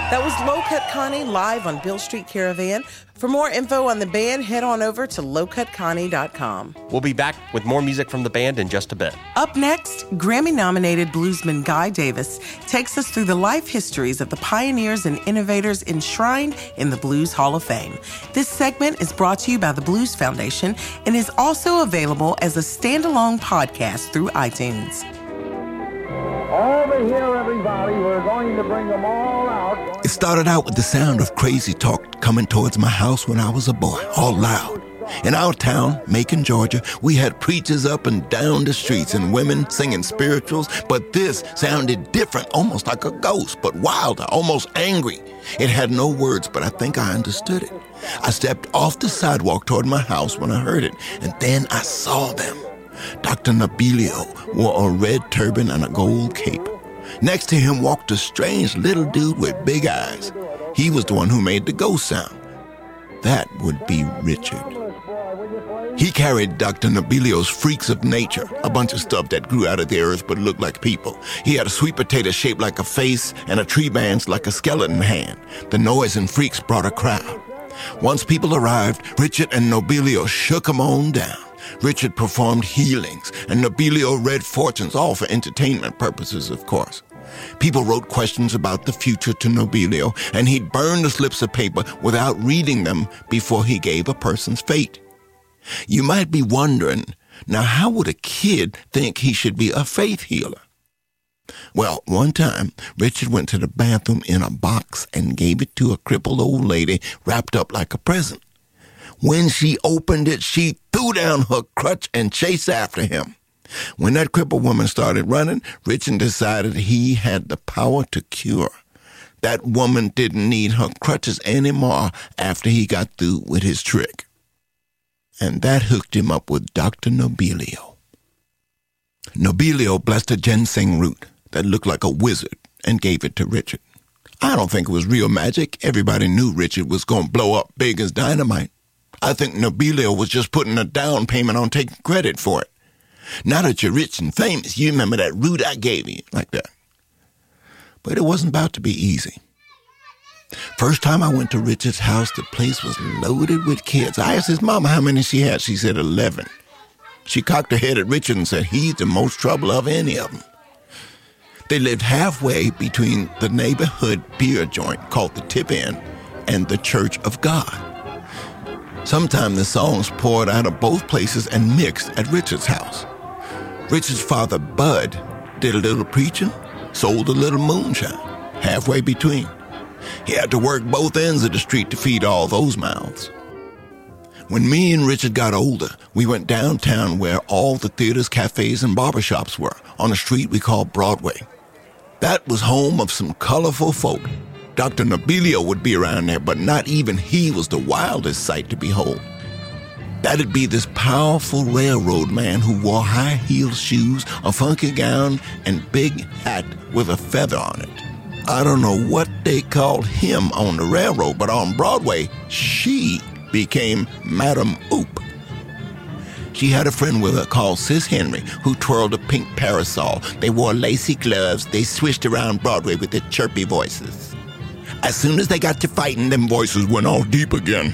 That was Low Cut Connie live on Beale Street Caravan. For more info on the band, head on over to lowcutconnie.com. We'll be back with more music from the band in just a bit. Up next, Grammy-nominated bluesman Guy Davis takes us through the life histories of the pioneers and innovators enshrined in the Blues Hall of Fame. This segment is brought to you by the Blues Foundation and is also available as a standalone podcast through iTunes. Over here, everybody, we're going to bring them all out. It started out with the sound of crazy talk coming towards my house when I was a boy, all loud. In our town, Macon, Georgia, we had preachers up and down the streets and women singing spirituals, but this sounded different, almost like a ghost, but wilder, almost angry. It had no words, but I think I understood it. I stepped off the sidewalk toward my house when I heard it, and then I saw them. Dr. Nobilio wore a red turban and a gold cape. Next to him walked a strange little dude with big eyes. He was the one who made the ghost sound. That would be Richard. He carried Dr. Nobilio's Freaks of Nature, a bunch of stuff that grew out of the earth but looked like people. He had a sweet potato shaped like a face and a tree branch like a skeleton hand. The noise and freaks brought a crowd. Once people arrived, Richard and Nobilio shook them on down. Richard performed healings, and Nobilio read fortunes, all for entertainment purposes, of course. People wrote questions about the future to Nobilio, and he'd burn the slips of paper without reading them before he gave a person's fate. You might be wondering, now how would a kid think he should be a faith healer? Well, one time, Richard went to the bathroom in a box and gave it to a crippled old lady wrapped up like a present. When she opened it, she threw down her crutch and chased after him. When that crippled woman started running, Richard decided he had the power to cure. That woman didn't need her crutches anymore after he got through with his trick. And that hooked him up with Dr. Nobilio. Nobilio blessed a ginseng root that looked like a wizard and gave it to Richard. I don't think it was real magic. Everybody knew Richard was going to blow up big as dynamite. I think Nobilio was just putting a down payment on taking credit for it. Now that you're rich and famous, you remember that root I gave you, like that. But it wasn't about to be easy. First time I went to Richard's house, the place was loaded with kids. I asked his mama how many she had. She said 11. She cocked her head at Richard and said he's the most trouble of any of them. They lived halfway between the neighborhood beer joint called the Tip Inn and the Church of God. Sometimes the songs poured out of both places and mixed at Richard's house. Richard's father, Bud, did a little preaching, sold a little moonshine, halfway between. He had to work both ends of the street to feed all those mouths. When me and Richard got older, we went downtown where all the theaters, cafes, and barbershops were, on a street we called Broadway. That was home of some colorful folk. Dr. Nobilio would be around there, but not even he was the wildest sight to behold. That'd be this powerful railroad man who wore high-heeled shoes, a funky gown, and big hat with a feather on it. I don't know what they called him on the railroad, but on Broadway, she became Madam Oop. She had a friend with her called Sis Henry, who twirled a pink parasol. They wore lacy gloves. They swished around Broadway with their chirpy voices. As soon as they got to fighting, them voices went all deep again.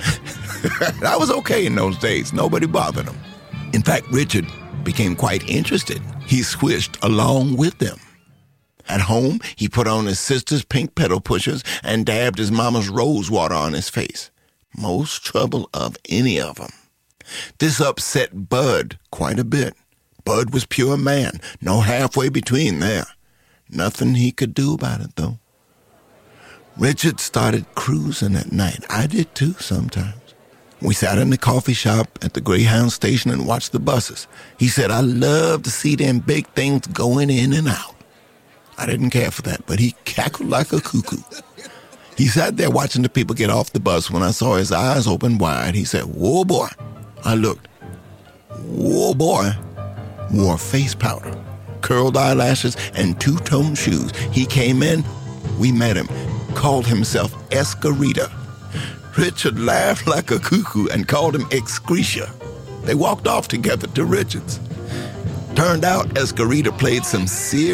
I was okay in those days. Nobody bothered them. In fact, Richard became quite interested. He swished along with them. At home, he put on his sister's pink pedal pushers and dabbed his mama's rose water on his face. Most trouble of any of them. This upset Bud quite a bit. Bud was pure man, no halfway between there. Nothing he could do about it, though. Richard started cruising at night. I did too sometimes. We sat in the coffee shop at the Greyhound station and watched the buses. He said, I love to see them big things going in and out. I didn't care for that, but he cackled like a cuckoo. He sat there watching the people get off the bus. When I saw his eyes open wide, he said, whoa, boy. I looked. Whoa, boy. Wore face powder, curled eyelashes, and two-tone shoes. He came in. We met him. Called himself Escarita. Richard laughed like a cuckoo and called him Excretia. They walked off together to Richard's. Turned out Escarita played some serious